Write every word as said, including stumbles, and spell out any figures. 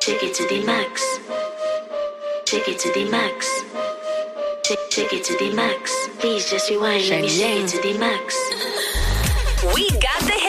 Take it to the max. Take it to the max. Take, take it to the max. Please just rewind. Let me take it to the max. We got the